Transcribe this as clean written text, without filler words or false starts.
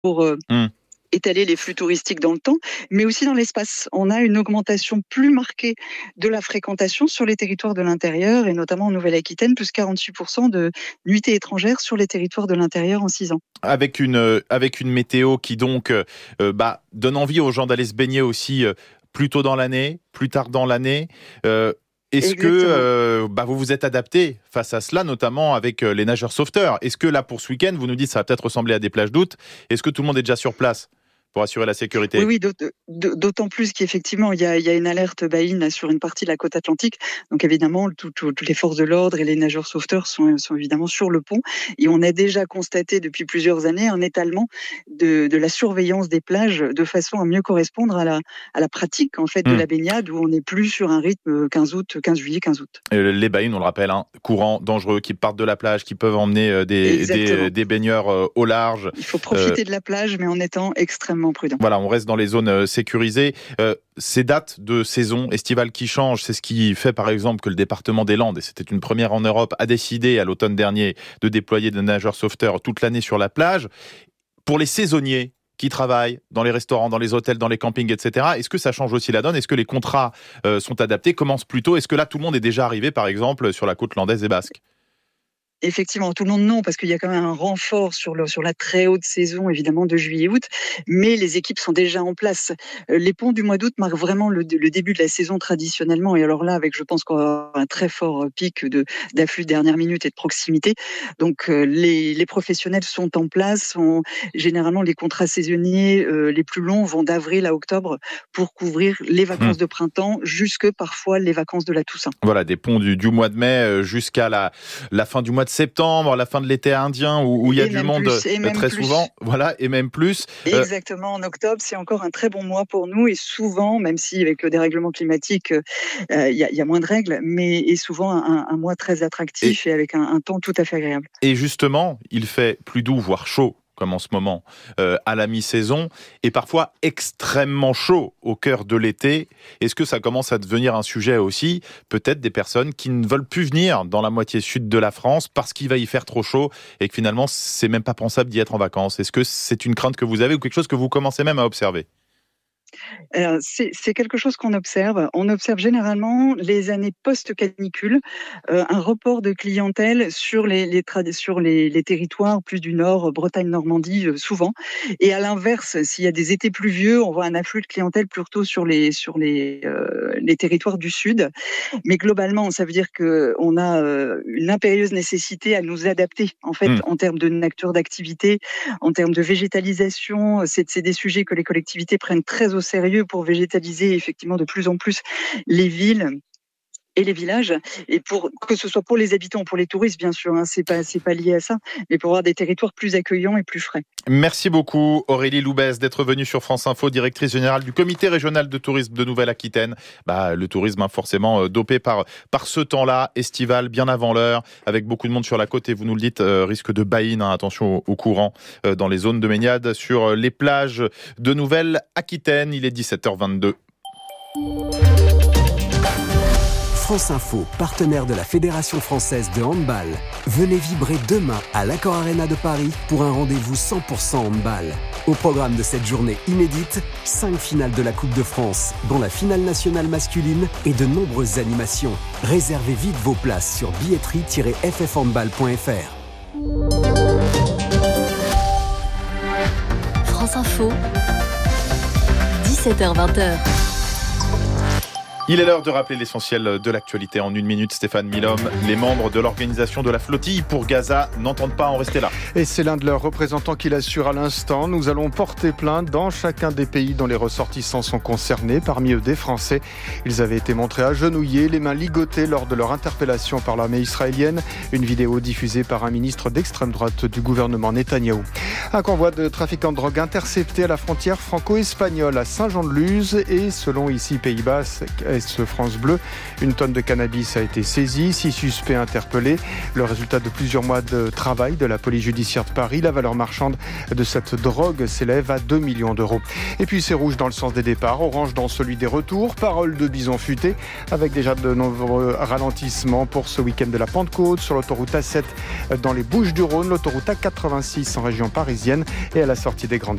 pour étaler les flux touristiques dans le temps, mais aussi dans l'espace. On a une augmentation plus marquée de la fréquentation sur les territoires de l'intérieur, et notamment en Nouvelle-Aquitaine, plus 48% de nuitées étrangères sur les territoires de l'intérieur en 6 ans. Avec une météo qui donc donne envie aux gens d'aller se baigner aussi plus tôt dans l'année, plus tard dans l'année. Est-ce que vous vous êtes adapté face à cela, notamment avec les nageurs sauveteurs? Est-ce que là, pour ce week-end, vous nous dites que ça va peut-être ressembler à des plages d'août? Est-ce que tout le monde est déjà sur place pour assurer la sécurité? Oui, d'autant plus qu'effectivement, il y a une alerte BAIN sur une partie de la côte atlantique. Donc évidemment, toutes les forces de l'ordre et les nageurs sauveteurs sont évidemment sur le pont. Et on a déjà constaté depuis plusieurs années un étalement de la surveillance des plages de façon à mieux correspondre à la pratique en fait de la baignade, où on n'est plus sur un rythme 15 juillet, 15 août. Les BAIN, on le rappelle, courants dangereux qui partent de la plage, qui peuvent emmener des baigneurs au large. Il faut profiter de la plage, mais en étant extrêmement prudent. Voilà, on reste dans les zones sécurisées. Ces dates de saison estivale qui changent, c'est ce qui fait par exemple que le département des Landes, et c'était une première en Europe, a décidé à l'automne dernier de déployer des nageurs sauveteurs toute l'année sur la plage. Pour les saisonniers qui travaillent dans les restaurants, dans les hôtels, dans les campings, etc., est-ce que ça change aussi la donne? Est-ce que les contrats sont adaptés, commencent plus tôt? Est-ce que là, tout le monde est déjà arrivé, par exemple, sur la côte landaise et basque? Effectivement, tout le monde non, parce qu'il y a quand même un renfort sur la très haute saison, évidemment, de juillet-août, mais les équipes sont déjà en place. Les ponts du mois d'août marquent vraiment le début de la saison traditionnellement, et alors là, je pense qu'on va avoir un très fort pic d'afflux de dernière minute et de proximité. Donc les professionnels sont en place. Généralement, les contrats saisonniers les plus longs vont d'avril à octobre pour couvrir les vacances de printemps, jusque parfois les vacances de la Toussaint. Voilà, des ponts du mois de mai jusqu'à la fin du mois de septembre, la fin de l'été indien, où il y a du monde très souvent. Voilà, et même plus. Exactement, en octobre, c'est encore un très bon mois pour nous, et souvent, même si avec le dérèglement climatique, il y a moins de règles, mais est souvent un mois très attractif et avec un temps tout à fait agréable. Et justement, il fait plus doux, voire chaud, comme en ce moment, à la mi-saison, et parfois extrêmement chaud au cœur de l'été. Est-ce que ça commence à devenir un sujet aussi, peut-être des personnes qui ne veulent plus venir dans la moitié sud de la France parce qu'il va y faire trop chaud et que finalement, c'est même pas pensable d'y être en vacances? Est-ce que c'est une crainte que vous avez ou quelque chose que vous commencez même à observer? C'est quelque chose qu'on observe. On observe généralement les années post-canicule, un report de clientèle sur les territoires plus du nord, Bretagne, Normandie, souvent. Et à l'inverse, s'il y a des étés pluvieux, on voit un afflux de clientèle plutôt sur les territoires du sud. Mais globalement, ça veut dire qu'on a une impérieuse nécessité à nous adapter, en fait, en termes de nature d'activité, en termes de végétalisation. C'est des sujets que les collectivités prennent très au sérieux pour végétaliser effectivement de plus en plus les villes et les villages, et que ce soit pour les habitants ou pour les touristes, bien sûr, c'est pas lié à ça, mais pour avoir des territoires plus accueillants et plus frais. Merci beaucoup Aurélie Loubès d'être venue sur France Info, directrice générale du comité régional de tourisme de Nouvelle-Aquitaine. Le tourisme forcément dopé par ce temps-là estival, bien avant l'heure, avec beaucoup de monde sur la côte, et vous nous le dites, risque de BAIN, attention au courant dans les zones de baignade sur les plages de Nouvelle-Aquitaine. Il est 17h22. France Info, partenaire de la Fédération française de handball. Venez vibrer demain à l'Accor Arena de Paris pour un rendez-vous 100% handball. Au programme de cette journée inédite, 5 finales de la Coupe de France, dont la finale nationale masculine, et de nombreuses animations. Réservez vite vos places sur billetterie-ffhandball.fr. France Info, 17h-20h. Il est l'heure de rappeler l'essentiel de l'actualité en 1 minute. Stéphane Milhomme, les membres de l'organisation de la flottille pour Gaza n'entendent pas en rester là. Et c'est l'un de leurs représentants qui l'assure à l'instant. Nous allons porter plainte dans chacun des pays dont les ressortissants sont concernés, parmi eux des Français. Ils avaient été montrés agenouillés, les mains ligotées lors de leur interpellation par l'armée israélienne. Une vidéo diffusée par un ministre d'extrême droite du gouvernement Netanyahou. Un convoi de trafiquants de drogue intercepté à la frontière franco-espagnole à Saint-Jean-de-Luz et selon ici Pays Basque, journaliste France Bleu. Une tonne de cannabis a été saisie, 6 suspects interpellés. Le résultat de plusieurs mois de travail de la police judiciaire de Paris. La valeur marchande de cette drogue s'élève à 2 millions d'euros. Et puis c'est rouge dans le sens des départs, orange dans celui des retours. Parole de bison futé, avec déjà de nombreux ralentissements pour ce week-end de la Pentecôte sur l'autoroute A7 dans les Bouches-du-Rhône, l'autoroute A86 en région parisienne et à la sortie des grandes